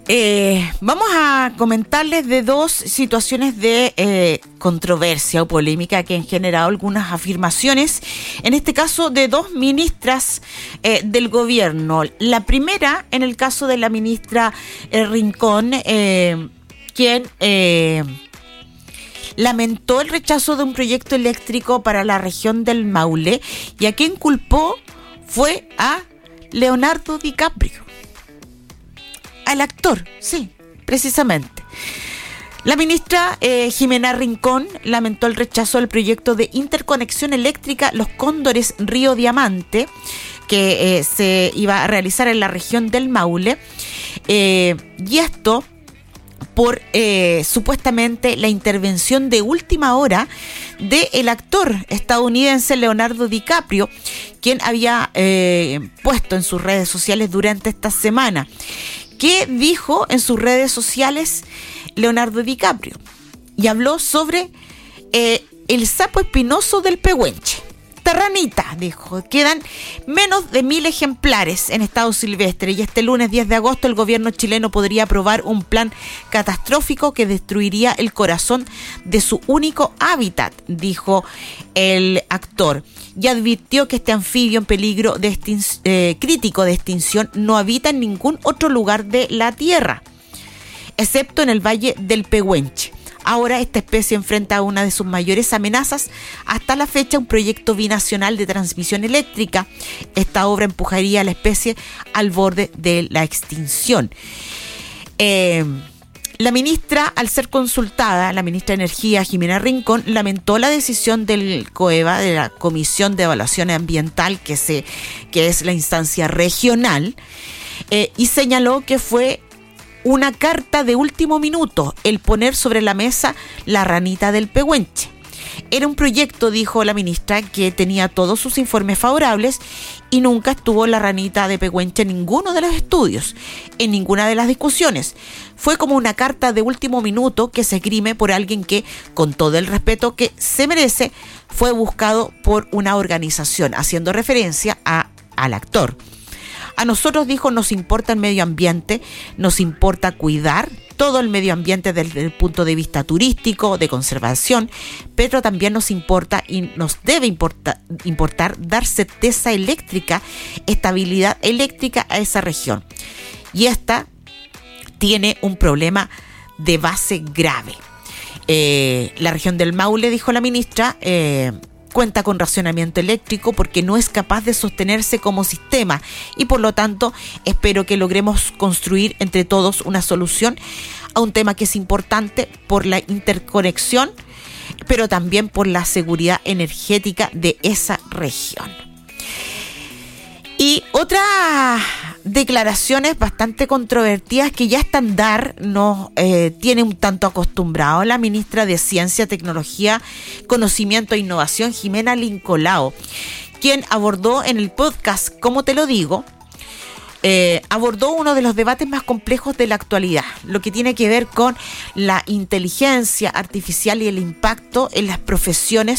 Vamos a comentarles de dos situaciones de controversia o polémica que han generado algunas afirmaciones, en este caso de dos ministras del gobierno. La primera, en el caso de la ministra Rincón, quien lamentó el rechazo de un proyecto eléctrico para la región del Maule, y a quien culpó fue a Leonardo DiCaprio. Al actor, sí, precisamente. La ministra Jimena Rincón lamentó el rechazo del proyecto de interconexión eléctrica Los Cóndores Río Diamante, que se iba a realizar en la región del Maule, y esto por supuestamente la intervención de última hora del actor estadounidense Leonardo DiCaprio, quien había puesto en sus redes sociales durante esta semana. ¿Qué dijo en sus redes sociales Leonardo DiCaprio? Y habló sobre el sapo espinoso del pehuenche. Terranita, dijo, quedan menos de 1.000 ejemplares en estado silvestre y este lunes 10 de agosto el gobierno chileno podría aprobar un plan catastrófico que destruiría el corazón de su único hábitat, dijo el actor. Y advirtió que este anfibio en peligro de crítico de extinción no habita en ningún otro lugar de la Tierra, excepto en el Valle del Pehuenche. Ahora esta especie enfrenta una de sus mayores amenazas. Hasta la fecha, un proyecto binacional de transmisión eléctrica. Esta obra empujaría a la especie al borde de la extinción. La ministra, al ser consultada, la ministra de Energía, Jimena Rincón, lamentó la decisión del COEVA, de la Comisión de Evaluación Ambiental, que es la instancia regional, y señaló que fue una carta de último minuto el poner sobre la mesa la ranita del pehuenche. Era un proyecto, dijo la ministra, que tenía todos sus informes favorables y nunca estuvo la ranita de pehuenche en ninguno de los estudios, en ninguna de las discusiones. Fue como una carta de último minuto que se esgrime por alguien que, con todo el respeto que se merece, fue buscado por una organización, haciendo referencia al actor. A nosotros, dijo, nos importa el medio ambiente, nos importa cuidar todo el medio ambiente desde el punto de vista turístico, de conservación, pero también nos importa y nos debe importar dar certeza eléctrica, estabilidad eléctrica a esa región. Y esta tiene un problema de base grave. La región del Maule, dijo la ministra, cuenta con racionamiento eléctrico porque no es capaz de sostenerse como sistema y por lo tanto espero que logremos construir entre todos una solución a un tema que es importante por la interconexión, pero también por la seguridad energética de esa región. Y otras declaraciones bastante controvertidas que ya Standard nos tiene un tanto acostumbrado la ministra de Ciencia, Tecnología, Conocimiento e Innovación, Jimena Lincolao, quien abordó en el podcast Cómo te lo digo, abordó uno de los debates más complejos de la actualidad, lo que tiene que ver con la inteligencia artificial y el impacto en las profesiones